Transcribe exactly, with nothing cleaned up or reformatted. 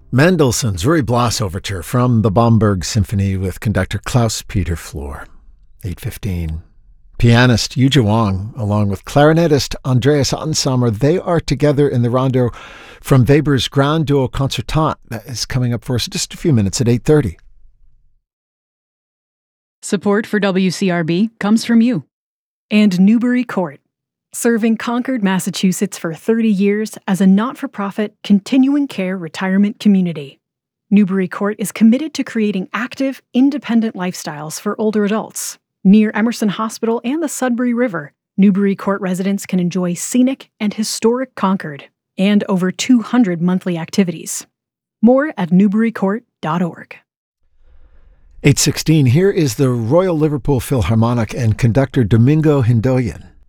Mendelssohn's Ruy Blas Overture from the Bomberg Symphony with conductor Klaus-Peter Flor. eight fifteen. Pianist Yuja Wang, along with clarinetist Andreas Ansamer, they are together in the rondo from Weber's Grand Duo Concertant. That is coming up for us in just a few minutes at eight thirty. Support for W C R B comes from you and Newbury Court, serving Concord, Massachusetts for thirty years as a not-for-profit, continuing care retirement community. Newbury Court is committed to creating active, independent lifestyles for older adults. Near Emerson Hospital and the Sudbury River, Newbury Court residents can enjoy scenic and historic Concord and over two hundred monthly activities. More at newbury court dot org. eight sixteen, here is the Royal Liverpool Philharmonic and conductor Domingo Hindoyan.